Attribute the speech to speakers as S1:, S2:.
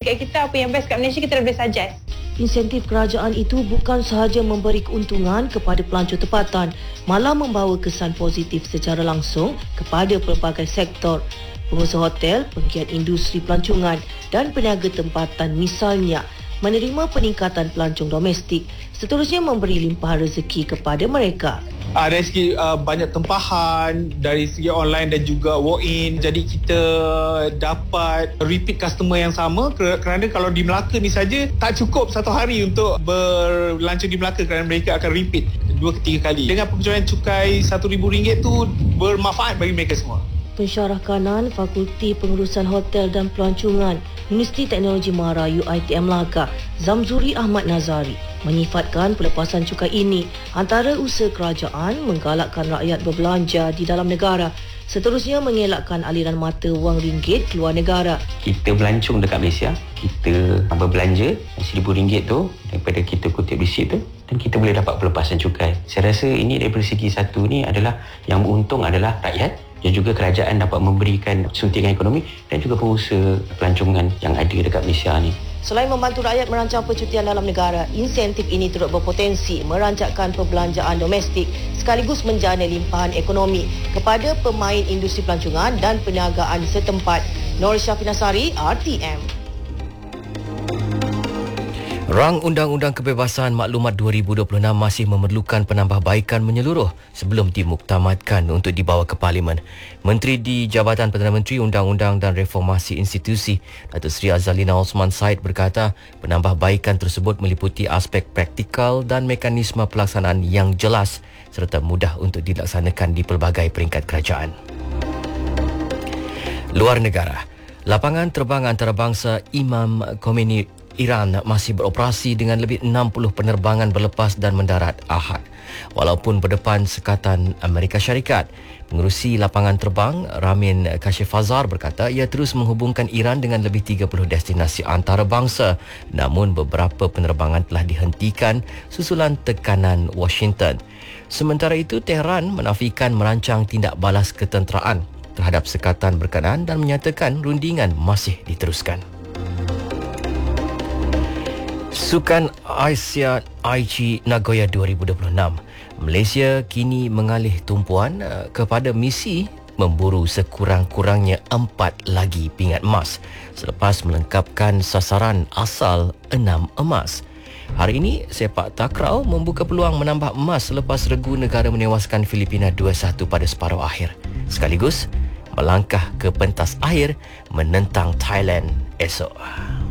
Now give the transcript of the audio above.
S1: kat kita, apa yang best kat Malaysia, kita boleh suggest.
S2: Insentif kerajaan itu bukan sahaja memberi keuntungan kepada pelancong tempatan, malah membawa kesan positif secara langsung kepada pelbagai sektor. Pengusaha hotel, penggiat industri pelancongan dan peniaga tempatan misalnya menerima peningkatan pelancong domestik, seterusnya memberi limpahan rezeki kepada mereka.
S3: Dari segi banyak tempahan dari segi online dan juga walk-in, jadi kita dapat repeat customer yang sama kerana kalau di Melaka ni saja tak cukup satu hari untuk berlancong di Melaka kerana mereka akan repeat 2 ke 3 kali. Dengan pengecualian cukai RM1,000 tu bermanfaat bagi mereka semua.
S2: Pensyarah kanan Fakulti Pengurusan Hotel dan Pelancongan Universiti Teknologi Mahara UiTM Melaka, Zamzuri Ahmad Nazari, menyifatkan pelepasan cukai ini antara usaha kerajaan menggalakkan rakyat berbelanja di dalam negara, seterusnya mengelakkan aliran mata wang ringgit keluar negara.
S4: Kita belancong dekat Malaysia, kita berbelanja RM1,000 tu daripada kita kutip resit tu, dan kita boleh dapat pelepasan cukai. Saya rasa ini daripada segi satu ni adalah yang beruntung adalah rakyat, dan juga kerajaan dapat memberikan suntikan ekonomi dan juga pengusaha pelancongan yang ada dekat Malaysia ni.
S2: Selain membantu rakyat merancang percutian dalam negara, insentif ini turut berpotensi merancangkan perbelanjaan domestik sekaligus menjana limpahan ekonomi kepada pemain industri pelancongan dan perniagaan setempat. Nur Syafinasari, RTM.
S5: Rang Undang-Undang Kebebasan Maklumat 2026 masih memerlukan penambahbaikan menyeluruh sebelum dimuktamadkan untuk dibawa ke Parlimen. Menteri di Jabatan Perdana Menteri Undang-Undang dan Reformasi Institusi, Datuk Seri Azalina Osman Said berkata, penambahbaikan tersebut meliputi aspek praktikal dan mekanisme pelaksanaan yang jelas serta mudah untuk dilaksanakan di pelbagai peringkat kerajaan. Luar negara, lapangan terbang antarabangsa Imam Khomeini Iran masih beroperasi dengan lebih 60 penerbangan berlepas dan mendarat Ahad. Walaupun berdepan sekatan Amerika Syarikat, pengerusi lapangan terbang Ramin Kashifazar berkata ia terus menghubungkan Iran dengan lebih 30 destinasi antarabangsa. Namun beberapa penerbangan telah dihentikan susulan tekanan Washington. Sementara itu, Tehran menafikan merancang tindak balas ketenteraan terhadap sekatan berkenaan dan menyatakan rundingan masih diteruskan. Sukan Asia IG Nagoya 2026. Malaysia kini mengalih tumpuan kepada misi memburu sekurang-kurangnya 4 lagi pingat emas selepas melengkapkan sasaran asal 6 emas. Hari ini, sepak takraw membuka peluang menambah emas selepas regu negara menewaskan Filipina 2-1 pada separuh akhir. Sekaligus melangkah ke pentas akhir menentang Thailand esok.